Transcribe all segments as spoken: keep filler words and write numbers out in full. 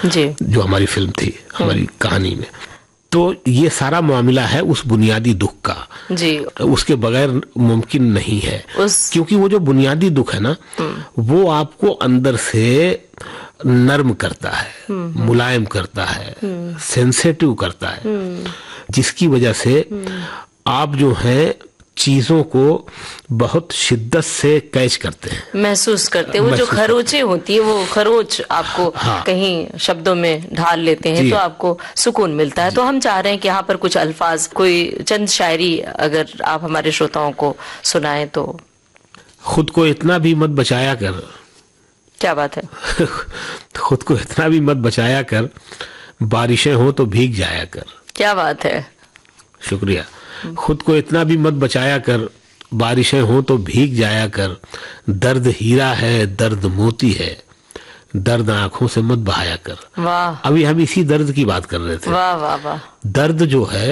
जी, जो हमारी फिल्म थी, हमारी कहानी में। तो ये सारा मामला है उस बुनियादी दुख का जी, उसके बगैर मुमकिन नहीं है उस क्योंकि वो जो बुनियादी दुख है ना, वो आपको अंदर से नर्म करता है, मुलायम करता है, सेंसिटिव करता है, जिसकी वजह से आप जो है चीजों को बहुत शिद्दत से कैच करते हैं, महसूस करते हैं। वो जो खरोचें होती है, वो खरोच आपको हाँ, कहीं शब्दों में ढाल लेते हैं तो आपको सुकून मिलता है। तो हम चाह रहे हैं कि यहाँ पर कुछ अल्फाज, कोई चंद शायरी अगर आप हमारे श्रोताओं को सुनाएं तो। खुद को इतना भी मत बचाया कर, क्या बात है, खुद को इतना भी मत बचाया कर, बारिशें हो तो भीग जाया कर। क्या बात है, शुक्रिया। खुद को इतना भी मत बचाया कर, बारिशें हो तो भीग जाया कर। दर्द हीरा है, दर्द मोती है, दर्द आंखों से मत बहाया कर। वाह, अभी हम इसी दर्द की बात कर रहे थे। वाह वाह वाह। दर्द जो है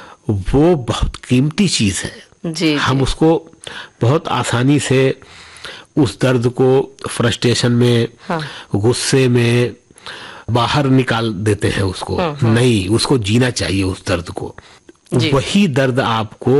वो बहुत कीमती चीज है। जी, हम जी, उसको बहुत आसानी से उस दर्द को फ्रस्ट्रेशन में, हाँ, गुस्से में बाहर निकाल देते हैं उसको। नहीं, उसको जीना चाहिए उस दर्द को। वही दर्द आपको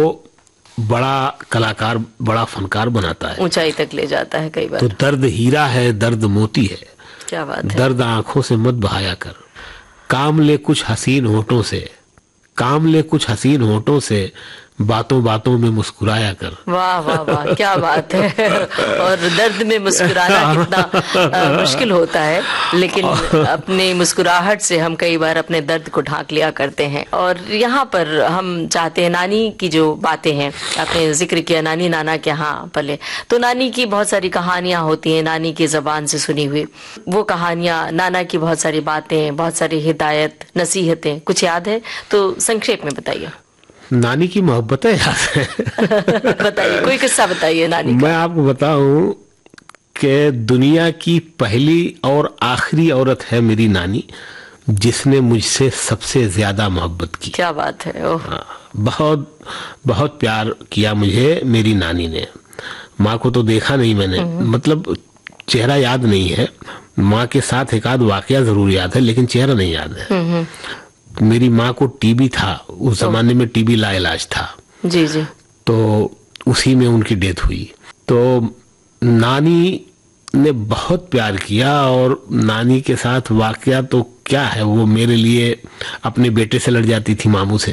बड़ा कलाकार, बड़ा फनकार बनाता है, ऊंचाई तक ले जाता है कई बार। तो दर्द हीरा है, दर्द मोती है, क्या बात है। दर्द आंखों से मत बहाया कर। काम ले कुछ हसीन होठों से, काम ले कुछ हसीन होठों से, बातों बातों में मुस्कुराया कर। वाह वाह वाह, क्या बात है। और दर्द में मुस्कुराना कितना आ, मुश्किल होता है, लेकिन अपनी मुस्कुराहट से हम कई बार अपने दर्द को ढांक लिया करते हैं। और यहाँ पर हम चाहते हैं, नानी की जो बातें हैं, आपने जिक्र किया नानी नाना के यहाँ पले, तो नानी की बहुत सारी कहानियां होती हैं, नानी की जबान से सुनी हुई वो कहानियां, नाना की बहुत सारी बातें, बहुत सारी हिदायत, नसीहतें, कुछ याद है तो संक्षेप में बताइए। नानी की मोहब्बतें याद है। बताइए, कोई किस्सा बताइए नानी का। मैं आपको बताऊं कि दुनिया की पहली और आखिरी औरत है मेरी नानी, जिसने मुझसे सबसे ज्यादा मोहब्बत की। क्या बात है। ओह, बहुत बहुत प्यार किया मुझे मेरी नानी ने। माँ को तो देखा नहीं मैंने, मतलब चेहरा याद नहीं है। माँ के साथ एक आध वाकया जरूर याद है, लेकिन चेहरा नहीं याद है। मेरी माँ को टीबी था, उस जमाने में टीबी लाइलाज था। जी जी। तो उसी में उनकी डेथ हुई। तो नानी ने बहुत प्यार किया, और नानी के साथ वाकया तो क्या है, वो मेरे लिए अपने बेटे से लड़ जाती थी, मामू से।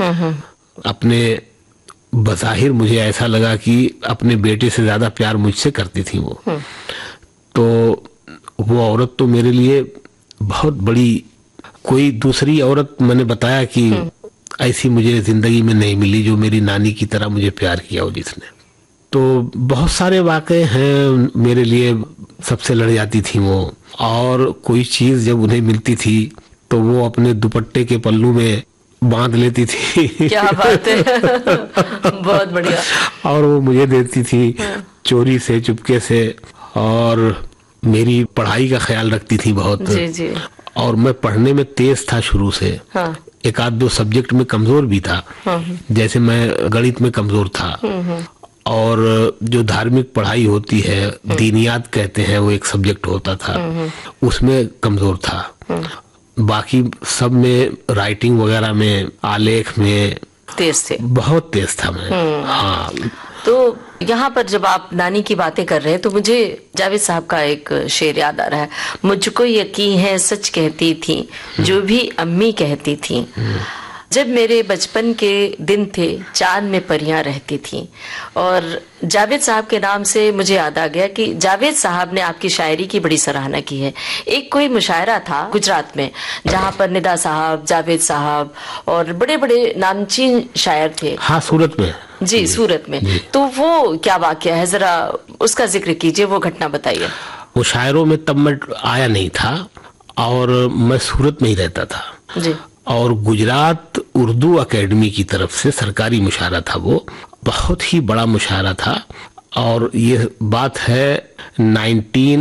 अपने बज़ाहिर मुझे ऐसा लगा कि अपने बेटे से ज्यादा प्यार मुझसे करती थी वो। तो वो औरत तो मेरे लिए बहुत बड़ी, कोई दूसरी औरत मैंने बताया कि ऐसी मुझे जिंदगी में नहीं मिली जो मेरी नानी की तरह मुझे प्यार किया हो जिसने। तो बहुत सारे वाकये हैं मेरे लिए, सबसे लड़ जाती थी वो। और कोई चीज जब उन्हें मिलती थी तो वो अपने दुपट्टे के पल्लू में बांध लेती थी। क्या बात है। बहुत बढ़िया। और वो मुझे देती थी चोरी से, चुपके से। और मेरी पढ़ाई का ख्याल रखती थी बहुत। जी जी। और मैं पढ़ने में तेज था शुरू से। हाँ। एक आध दो सब्जेक्ट में कमजोर भी था। हाँ। जैसे मैं गणित में कमजोर था। और जो धार्मिक पढ़ाई होती है, दीनियात कहते हैं, वो एक सब्जेक्ट होता था, उसमें कमजोर था। बाकी सब में, राइटिंग वगैरह में, आलेख में तेज थे, बहुत तेज था मैं। हाँ। तो यहाँ पर जब आप नानी की बातें कर रहे हैं तो मुझे जावेद साहब का एक शेर याद आ रहा है। मुझको यकीन है सच कहती थी जो भी अम्मी कहती थी, जब मेरे बचपन के दिन थे चांद में परियां रहती थीं। और जावेद साहब के नाम से मुझे याद आ गया कि जावेद साहब ने आपकी शायरी की बड़ी सराहना की है। एक कोई मुशायरा था गुजरात में जहाँ पर निदा साहब, जावेद साहब और बड़े बड़े नामचीन शायर थे। हाँ, सूरत में। जी, जी सूरत में। जी। तो वो क्या वाकया है, जरा उसका जिक्र कीजिए, वो घटना बताइए। मुशायरों में तब मैं आया नहीं था और मैं सूरत में ही रहता था। जी। और गुजरात उर्दू एकेडमी की तरफ से सरकारी मुशायरा था, वो बहुत ही बड़ा मुशायरा था। और ये बात है नाइनटीन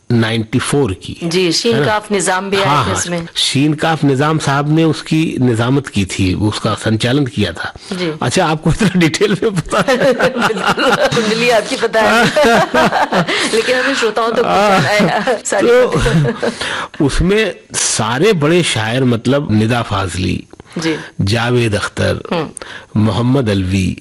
चौरानवे की। जी, शीन काफ निजाम भी आया था इसमें। शीन काफ निजाम साहब ने उसकी निजामत की थी, उसका संचालन किया था। जी। अच्छा, आपको इतना डिटेल में पता है? कुंडली आपकी पता है। लेकिन हमें श्रोताओं तो तो उसमें सारे बड़े शायर, मतलब निदा फाजली, जावेद अख्तर, मोहम्मद अलवी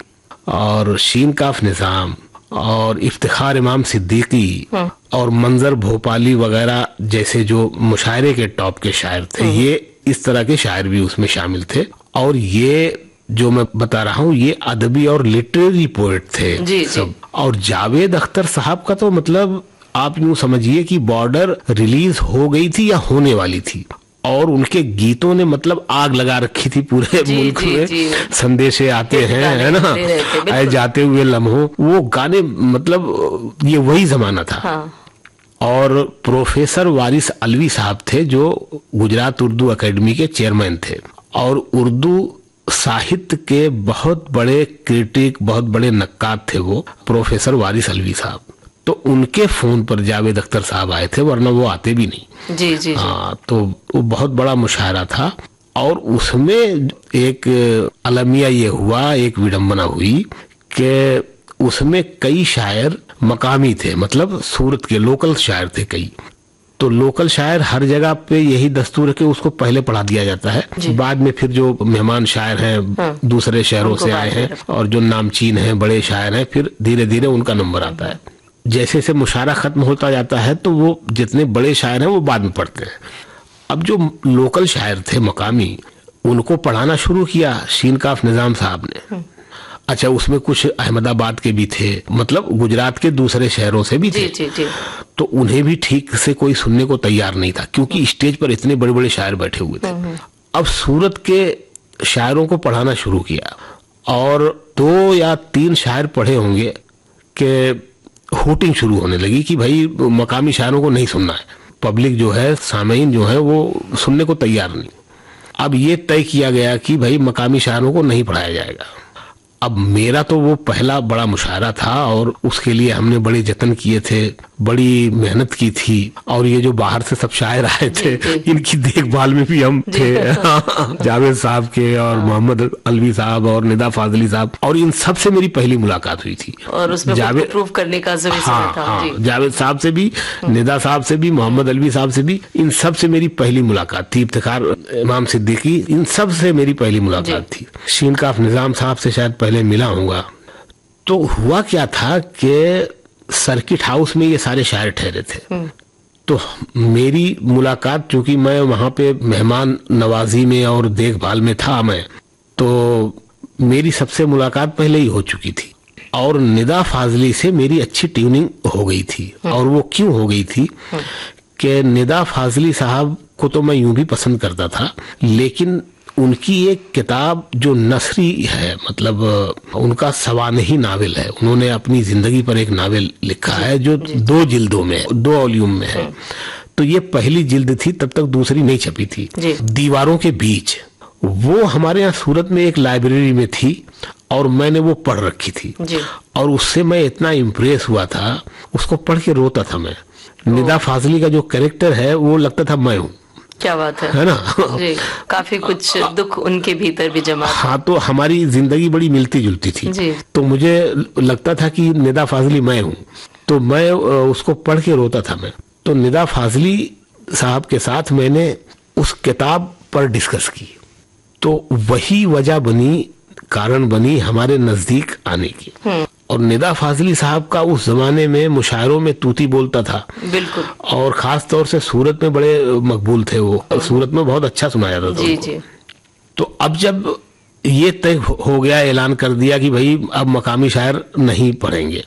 और शीन काफ निजाम और इफ्तिखार इमाम सिद्दीकी और मंजर भोपाली वगैरह जैसे जो मुशायरे के टॉप के शायर थे, ये इस तरह के शायर भी उसमें शामिल थे। और ये जो मैं बता रहा हूँ ये अदबी और लिटरेरी पोएट थे जी, सब जी। और जावेद अख्तर साहब का तो मतलब आप यूं समझिए कि बॉर्डर रिलीज हो गई थी या होने वाली थी, और उनके गीतों ने मतलब आग लगा रखी थी पूरे जी, मुल्क जी, में जी। संदेशे आते हैं, है ना, आए जाते हुए लम्हों, वो गाने, मतलब ये वही जमाना था। हाँ। और प्रोफेसर वारिस अलवी साहब थे जो गुजरात उर्दू एकेडमी के चेयरमैन थे और उर्दू साहित्य के बहुत बड़े क्रिटिक, बहुत बड़े नक्काद थे वो प्रोफेसर वारिस अलवी साहब। तो उनके फोन पर जावेद अख्तर साहब आए थे, वरना वो आते भी नहीं। जी जी हाँ, तो वो बहुत बड़ा मुशायरा था और उसमें एक अलमिया ये हुआ, एक विडंबना हुई कि उसमें कई शायर मकामी थे, मतलब सूरत के लोकल शायर थे कई। तो लोकल शायर हर जगह पे यही दस्तूर है कि उसको पहले पढ़ा दिया जाता है, बाद में फिर जो मेहमान शायर हैं हाँ। दूसरे शहरों से आए हैं और जो नामचीन हैं, बड़े शायर हैं, फिर धीरे धीरे उनका नंबर आता है। जैसे जैसे मुशायरा खत्म होता जाता है तो वो जितने बड़े शायर हैं वो बाद में पढ़ते हैं। अब जो लोकल शायर थे मकामी, उनको पढ़ाना शुरू किया शीन काफ निजाम साहब ने। अच्छा, उसमें कुछ अहमदाबाद के भी थे, मतलब गुजरात के दूसरे शहरों से भी थे। जी, जी, जी। तो उन्हें भी ठीक से कोई सुनने को तैयार नहीं था क्योंकि स्टेज पर इतने बड़े बड़े शायर बैठे हुए थे। अब सूरत के शायरों को पढ़ाना शुरू किया और दो या तीन शायर पढ़े होंगे कि होटिंग शुरू होने लगी कि भाई मकामी शायरों को नहीं सुनना है, पब्लिक जो है, सामीन जो है, वो सुनने को तैयार नहीं। अब ये तय किया गया कि भाई मकामी शायरों को नहीं पढ़ाया जाएगा। अब मेरा तो वो पहला बड़ा मुशायरा था और उसके लिए हमने बड़े जतन किए थे, बड़ी मेहनत की थी, और ये जो बाहर से सब शायर आए थे इनकी देखभाल में भी हम थे जावेद साहब के और मोहम्मद अलवी साहब और निदा फाजली साहब, और इन सब से मेरी पहली मुलाकात हुई थी। और उसमें जावेद प्रूफ करने का हाँ, था हाँ, जावेद साहब से भी, निदा साहब से भी, मोहम्मद अलवी साहब से भी, इन सब से मेरी पहली मुलाकात थी। इफ्तिखार इमाम सिद्दीकी, इन सब से मेरी पहली मुलाकात थी। शीन काफ निजाम साहब से शायद पहले मिला हूँगा। तो हुआ क्या था कि सर्किट हाउस में ये सारे शायर ठहरे थे, तो मेरी मुलाकात, चूंकि मैं वहां पे मेहमान नवाजी में और देखभाल में था मैं, तो मेरी सबसे मुलाकात पहले ही हो चुकी थी और निदा फाजली से मेरी अच्छी ट्यूनिंग हो गई थी। और वो क्यों हो गई थी कि निदा फाजली साहब को तो मैं यूं भी पसंद करता था, लेकिन उनकी एक किताब जो नसरी है, मतलब उनका सवानही नावल है, उन्होंने अपनी जिंदगी पर एक नावल लिखा है जो दो जिल्दों में, दो वॉल्यूम में है। तो ये पहली जिल्द थी, तब तक दूसरी नहीं छपी थी, दीवारों के बीच। वो हमारे यहाँ सूरत में एक लाइब्रेरी में थी और मैंने वो पढ़ रखी थी और उससे मैं इतना इम्प्रेस हुआ था, उसको पढ़ के रोता था मैं। निदा फाजली का जो कैरेक्टर है वो लगता था मैं हूँ। क्या बात है, है ना? जी, काफी कुछ दुख उनके भीतर भी जमा था। हाँ, तो हमारी जिंदगी बड़ी मिलती जुलती थी जी। तो मुझे लगता था कि निदा फाजली मैं हूँ, तो मैं उसको पढ़ के रोता था मैं। तो निदा फाजली साहब के साथ मैंने उस किताब पर डिस्कस की, तो वही वजह बनी, कारण बनी हमारे नजदीक आने की। और निदा फाजली साहब का उस जमाने में मुशायरों में तूती बोलता था, बिल्कुल, और खास तौर से सूरत में बड़े मकबूल थे वो, सूरत में बहुत अच्छा सुनाया जाता था जी, जी। तो अब जब ये तय हो गया, ऐलान कर दिया कि भाई अब मकामी शायर नहीं पढ़ेंगे,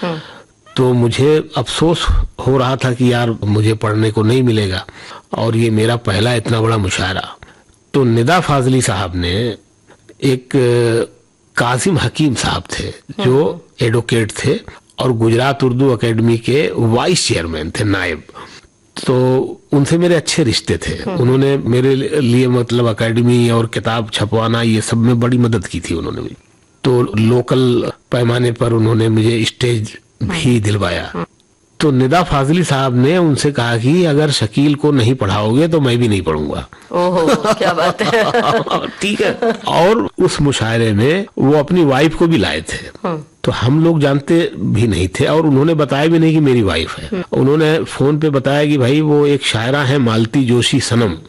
तो मुझे अफसोस हो रहा था कि यार मुझे पढ़ने को नहीं मिलेगा, और ये मेरा पहला इतना बड़ा मुशायरा। तो निदा फाजली साहब ने, एक कासिम हकीम साहब थे जो एडवोकेट थे और गुजरात उर्दू एकेडमी के वाइस चेयरमैन थे, नायब, तो उनसे मेरे अच्छे रिश्ते थे। उन्होंने मेरे लिए मतलब एकेडमी और किताब छपवाना ये सब में बड़ी मदद की थी उन्होंने भी। तो लोकल पैमाने पर उन्होंने मुझे स्टेज भी दिलवाया। तो निदा फाजली साहब ने उनसे कहा कि अगर शकील को नहीं पढ़ाओगे तो मैं भी नहीं पढ़ूंगा। ओहो, क्या बात है। ठीक है। और उस मुशायरे में वो अपनी वाइफ को भी लाए थे, तो हम लोग जानते भी नहीं थे और उन्होंने बताया भी नहीं कि मेरी वाइफ है। उन्होंने फोन पे बताया कि भाई वो एक शायरा है मालती जोशी सनम,